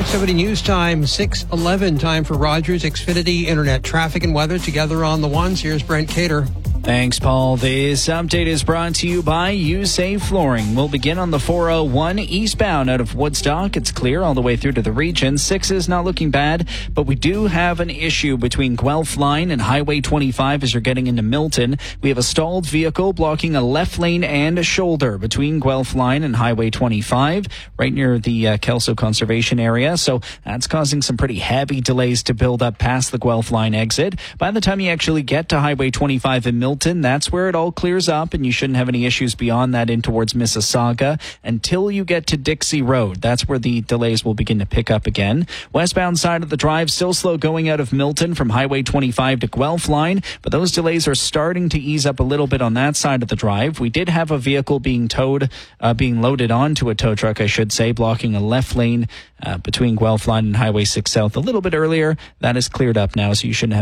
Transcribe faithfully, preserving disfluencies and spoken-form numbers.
six seventy News Time, six eleven. Time for Rogers Xfinity Internet traffic and weather together on the ones. Here's Brent Cater. Thanks, Paul. This update is brought to you by You Save Flooring. We'll begin on the four oh one eastbound out of Woodstock. It's clear all the way through to the region. Six is not looking bad, but we do have an issue between Guelph Line and Highway twenty-five as you're getting into Milton. We have a stalled vehicle blocking a left lane and a shoulder between Guelph Line and Highway twenty-five, right near the uh, Kelso Conservation Area. So that's causing some pretty heavy delays to build up past the Guelph Line exit. By the time you actually get to Highway twenty-five in Milton, that's where it all clears up, and you shouldn't have any issues beyond that in towards Mississauga until you get to Dixie Road. That's where the delays will begin to pick up again. Westbound side of the drive still slow going out of Milton from Highway twenty-five to Guelph Line, but those delays are starting to ease up a little bit on that side of the drive. We did have a vehicle being towed, uh, being loaded onto a tow truck, I should say, blocking a left lane uh, between Guelph Line and Highway six South a little bit earlier. That is cleared up now, so you shouldn't have